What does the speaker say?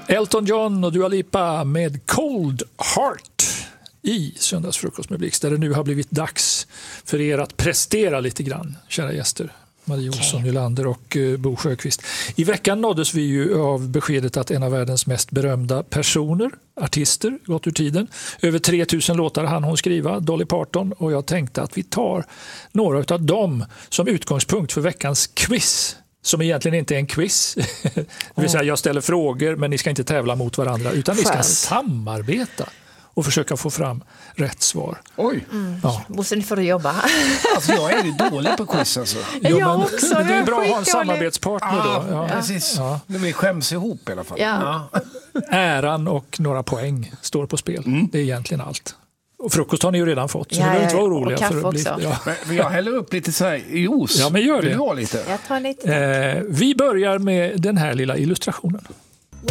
Elton John och Dua Lipa med Cold Heart i Söndagsfrukost med Blixt, där det nu har blivit dags för er att prestera lite grann, kära gäster. Marie Olsson, Nylander och Bo Sjöqvist. I veckan nåddes vi ju av beskedet att en av världens mest berömda personer, artister, gått ur tiden. Över 3000 låtar hann hon skriva, Dolly Parton, och jag tänkte att vi tar några av dem som utgångspunkt för veckans quiz. Som egentligen inte är en quiz. Det vill säga jag ställer frågor, men ni ska inte tävla mot varandra, utan ni ska samarbeta och försöka få fram rätt svar. Oj. Ja. Bosse, nu får du jobba. Alltså, jag är ju dålig på quiz alltså. Jag också. Det är bra att ha en samarbetspartner då. Ja. Precis. Ja. Vi skäms ihop i alla fall. Ja. Äran och några poäng står på spel. Det är egentligen allt. Och frukost har ni ju redan fått, så ni behöver inte vara oroliga. Och kaffe för att bli, också. ja. Men jag häller upp lite så här juice. Ja, men gör det. Vill du ha lite? Jag tar lite. Vi börjar med den här lilla illustrationen.